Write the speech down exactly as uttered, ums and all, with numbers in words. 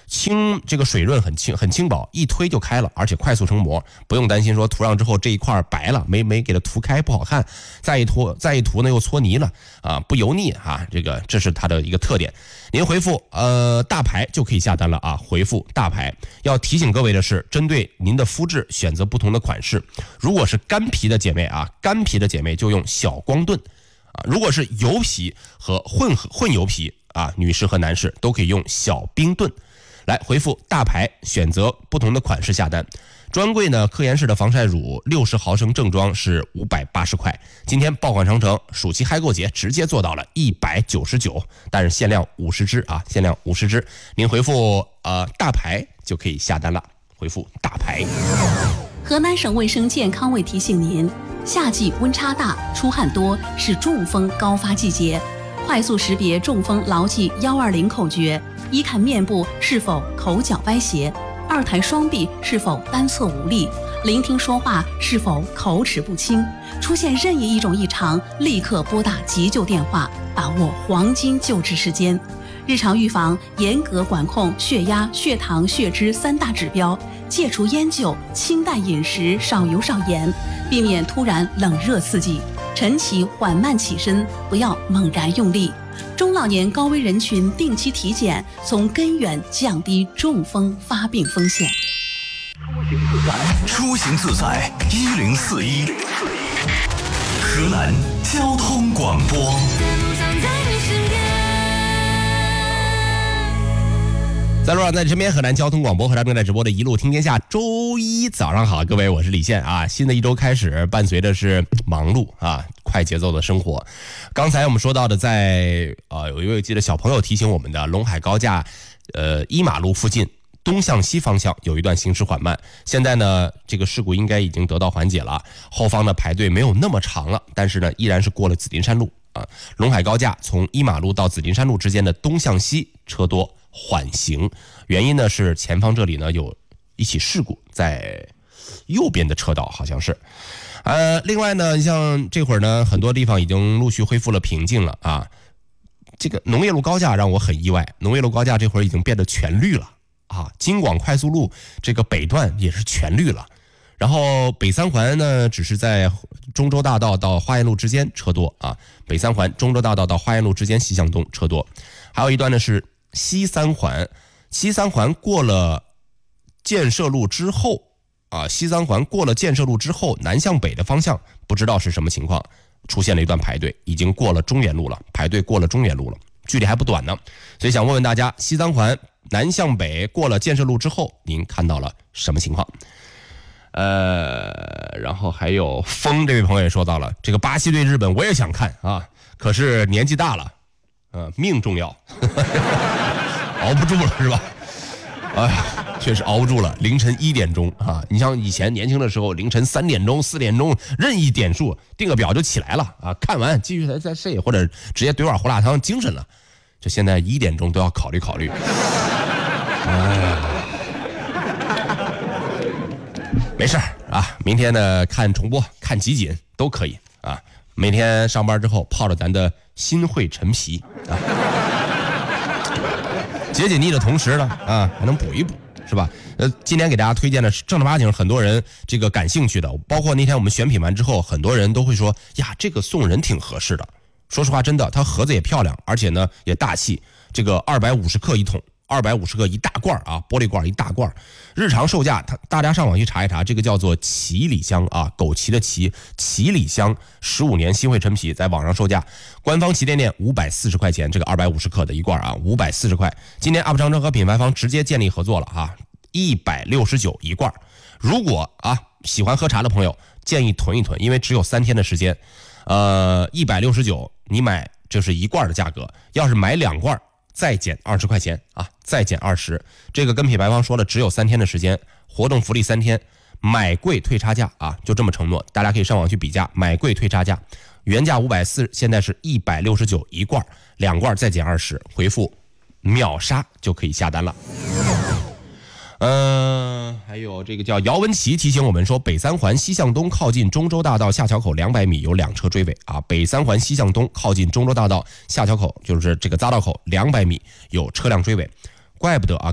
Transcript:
轻这个水润很轻很轻薄，一推就开了，而且快速成膜，不用担心说涂上之后这一块白了，没没给它涂开不好看，再一涂再一涂呢又搓泥了啊，不油腻啊，这个这是它的一个特点。您回复呃大牌就可以下单了啊，回复大牌。要提醒各位的是，针对您的肤质选择不同的款式，如果是干皮的姐妹啊，干皮的姐妹就用小光盾啊，如果是油皮和混混油皮啊，女士和男士都可以用小冰盾。来回复大牌，选择不同的款式下单。专柜呢，科颜氏的防晒乳六十毫升正装是五百八十块，今天爆款商城，暑期嗨购节直接做到了一百九十九，但是限量五十支啊，限量五十支。您回复呃大牌就可以下单了，回复大牌。 河南省卫生健康委提醒您，夏季温差大，出汗多是中风高发季节。快速识别中风，牢记幺二零口诀：一看面部是否口角歪斜，二抬双臂是否单侧无力，聆听说话是否口齿不清。出现任意一种异常，立刻拨打急救电话，把握黄金救治时间。日常预防，严格管控血压、血糖、血脂三大指标，戒除烟酒，清淡饮食，少油少盐，避免突然冷热刺激。晨起缓慢起身，不要猛然用力。中老年高危人群定期体检，从根源降低中风发病风险。 出行自在一零四一，河南交通广播。 在路上，在你身边，河南交通广播，河南正在直播的一路听天下。周一早上好，各位，我是李现啊。新的一周开始，伴随的是忙碌啊，快节奏的生活。刚才我们说到的在，在呃有一位记得小朋友提醒我们的陇海高架，呃一马路附近东向西方向有一段行驶缓慢。现在呢，这个事故应该已经得到缓解了，后方的排队没有那么长了，但是呢，依然是过了紫金山路啊。陇海高架从一马路到紫金山路之间的东向西车多。缓行，原因呢是前方这里呢有一起事故，在右边的车道好像是，呃，另外呢，像这会儿呢，很多地方已经陆续恢复了平静了啊。这个农业路高架让我很意外，农业路高架这会儿已经变得全绿了啊，京广快速路这个北段也是全绿了。然后北三环呢，只是在中州大道到花园路之间车多啊，北三环中州大道到花园路之间西向东车多，还有一段呢是。西三环，西三环过了建设路之后啊，西三环过了建设路之后，南向北的方向不知道是什么情况，出现了一段排队，已经过了中原路了，排队过了中原路了，距离还不短呢。所以想问问大家，西三环南向北过了建设路之后，您看到了什么情况？呃，然后还有风这位朋友也说到了，这个巴西对日本我也想看啊，可是年纪大了。呃，命重要，熬不住了是吧？哎呀，确实熬不住了。凌晨一点钟啊，你像以前年轻的时候，凌晨三点钟、四点钟，任意点数定个表就起来了啊，看完继续再再睡，或者直接怼碗胡辣汤，精神了。这现在一点钟都要考虑考虑。哎，没事啊，明天呢看重播、看集锦都可以啊。每天上班之后泡着咱的心会陈皮啊，解解腻的同时呢啊还能补一补，是吧？呃，今天给大家推荐的是正儿八经很多人这个感兴趣的，包括那天我们选品完之后，很多人都会说呀，这个送人挺合适的。说实话，真的，它盒子也漂亮，而且呢也大气，这个二百五十克一桶。二百五十克一大罐啊，玻璃罐一大罐，日常售价，它大家上网去查一查，这个叫做奇里香啊，枸杞的杞，奇里香十五年新会陈皮，在网上售价，官方旗舰店五百四十块钱，这个二百五十克的一罐啊，五百四十块。今天 U P 长城和品牌方直接建立合作了啊，一百六十九一罐。如果啊喜欢喝茶的朋友，建议囤一囤，因为只有三天的时间，呃，一百六十九你买就是一罐的价格，要是买两罐。再减二十块钱啊，再减二十，这个跟品牌方说了，只有三天的时间，活动福利三天，买贵退差价啊，就这么承诺，大家可以上网去比价，买贵退差价，原价五百四十，现在是一百六十九一罐，两罐再减二十，回复秒杀就可以下单了。嗯、呃，还有这个叫姚文琪提醒我们说，北三环西向东靠近中州大道下桥口两百米有两车追尾啊。北三环西向东靠近中州大道下桥口，就是这个匝道口两百米有车辆追尾，怪不得啊。